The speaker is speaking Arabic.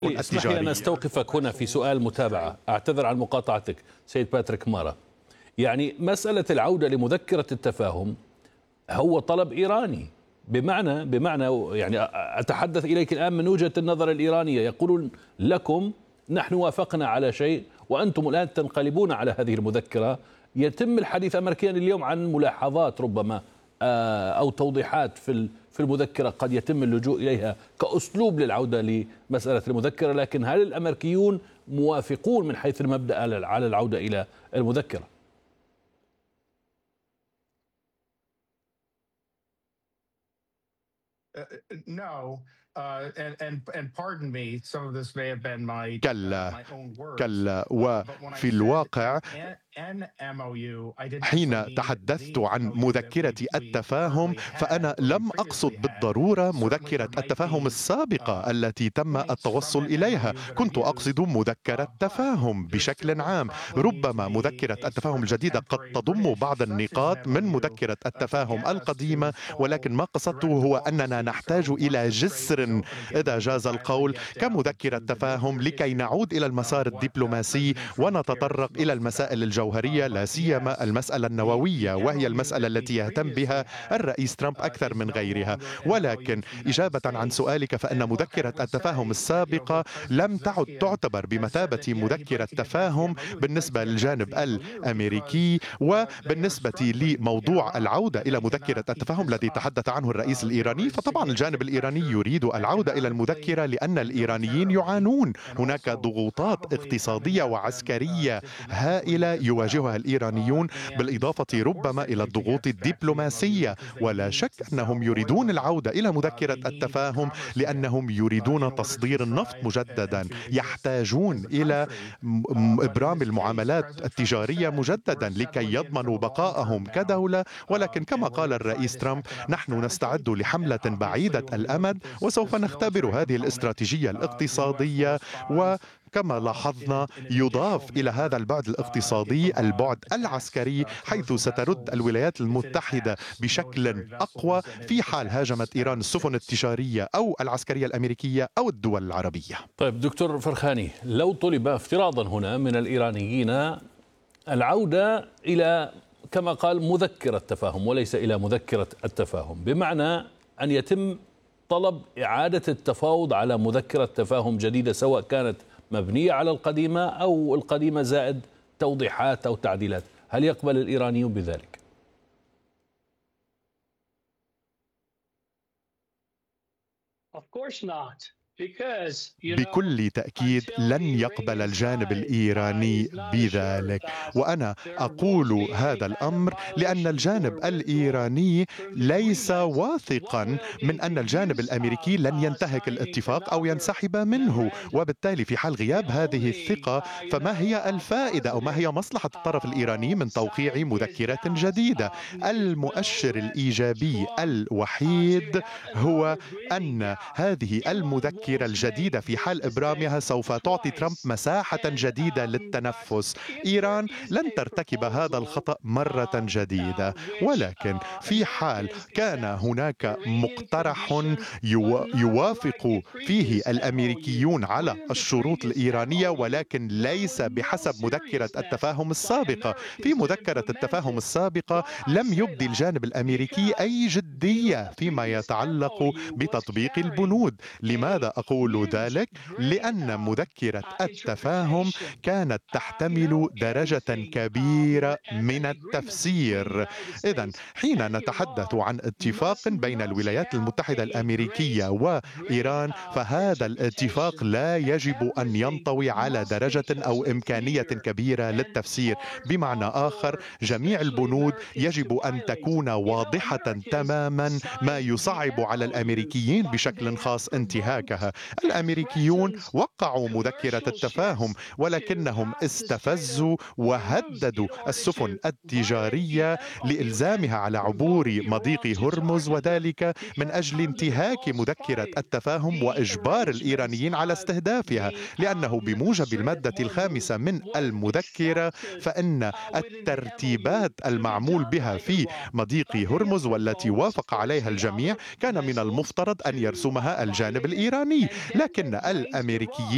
اسمح لي أن أستوقفك هنا في سؤال متابعة. أعتذر عن مقاطعتك سيد باتريك مارا. يعني مسألة العودة لمذكرة التفاهم هو طلب إيراني، بمعنى يعني أتحدث إليك الآن من وجهة النظر الإيرانية. يقولون لكم نحن وافقنا على شيء وأنتم الآن تنقلبون على هذه المذكرة. يتم الحديث أمريكيا اليوم عن ملاحظات ربما أو توضيحات في المذكرة قد يتم اللجوء إليها كأسلوب للعودة لمسألة المذكرة، لكن هل الأمريكيون موافقون من حيث المبدأ على العودة إلى المذكرة؟ كلا وفي الواقع حين تحدثت عن مذكرة التفاهم فأنا لم أقصد بالضرورة مذكرة التفاهم السابقة التي تم التوصل إليها، كنت أقصد مذكرة تفاهم بشكل عام. ربما مذكرة التفاهم الجديدة قد تضم بعض النقاط من مذكرة التفاهم القديمة، ولكن ما قصدته هو أننا نحتاج إلى جسر إذا جاز القول كمذكرة تفاهم لكي نعود إلى المسار الدبلوماسي ونتطرق إلى المسائل الجوهرية، لا سيما المسألة النووية، وهي المسألة التي يهتم بها الرئيس ترامب أكثر من غيرها. ولكن إجابة عن سؤالك فإن مذكرة التفاهم السابقة لم تعد تعتبر بمثابة مذكرة تفاهم بالنسبة للجانب الأمريكي، وبالنسبة لموضوع العودة إلى مذكرة التفاهم الذي تحدث عنه الرئيس الإيراني، فطبعا الجانب الإيراني يريد العودة إلى المذكرة لأن الإيرانيين يعانون. هناك ضغوطات اقتصادية وعسكرية هائلة يواجهها الإيرانيون، بالإضافة ربما إلى الضغوط الدبلوماسية، ولا شك أنهم يريدون العودة إلى مذكرة التفاهم لأنهم يريدون تصدير النفط مجددا، يحتاجون إلى إبرام المعاملات التجارية مجددا لكي يضمنوا بقائهم كدولة. ولكن كما قال الرئيس ترامب نحن نستعد لحملة بعيدة الأمد وسوف نختبر هذه الاستراتيجية الاقتصادية، وكما لاحظنا يضاف إلى هذا البعد الاقتصادي البعد العسكري، حيث سترد الولايات المتحدة بشكل أقوى في حال هاجمت إيران السفن التجارية أو العسكرية الأمريكية أو الدول العربية. طيب دكتور فرخاني، لو طلب افتراضا هنا من الإيرانيين العودة إلى كما قال مذكرة تفاهم وليس إلى مذكرة التفاهم، بمعنى أن يتم طلب إعادة التفاوض على مذكرة تفاهم جديدة سواء كانت مبنية على القديمة أو القديمة زائد توضيحات أو تعديلات، هل يقبل الإيرانيون بذلك؟ بكل تأكيد لن يقبل الجانب الإيراني بذلك، وأنا أقول هذا الأمر لأن الجانب الإيراني ليس واثقا من أن الجانب الأمريكي لن ينتهك الاتفاق أو ينسحب منه، وبالتالي في حال غياب هذه الثقة فما هي الفائدة أو ما هي مصلحة الطرف الإيراني من توقيع مذكرة جديدة؟ المؤشر الإيجابي الوحيد هو أن هذه المذكرة الجديدة في حال إبرامها سوف تعطي ترامب مساحة جديدة للتنفس. إيران لن ترتكب هذا الخطأ مرة جديدة، ولكن في حال كان هناك مقترح يوافق فيه الأمريكيون على الشروط الإيرانية ولكن ليس بحسب مذكرة التفاهم السابقة، في مذكرة التفاهم السابقة لم يبدي الجانب الأمريكي أي جدية فيما يتعلق بتطبيق البنود. لماذا أقول ذلك؟ لأن مذكرة التفاهم كانت تحتمل درجة كبيرة من التفسير. إذن حين نتحدث عن اتفاق بين الولايات المتحدة الأمريكية وإيران فهذا الاتفاق لا يجب أن ينطوي على درجة أو إمكانية كبيرة للتفسير. بمعنى آخر جميع البنود يجب أن تكون واضحة تماما، ما يصعب على الأمريكيين بشكل خاص انتهاكها. الأمريكيون وقعوا مذكرة التفاهم ولكنهم استفزوا وهددوا السفن التجارية لإلزامها على عبور مضيق هرمز، وذلك من أجل انتهاك مذكرة التفاهم وإجبار الإيرانيين على استهدافها، لأنه بموجب المادة الخامسة من المذكرة فإن الترتيبات المعمول بها في مضيق هرمز والتي وافق عليها الجميع كان من المفترض أن يرسمها الجانب الإيراني، لكن الأمريكيين